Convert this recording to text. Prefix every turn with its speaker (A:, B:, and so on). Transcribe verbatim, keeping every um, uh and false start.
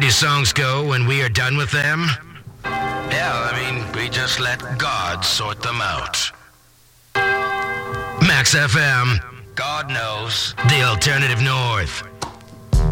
A: these songs go when we are done with them? Hell, I mean, we just let God sort them out. Max F M, God knows, the alternative north.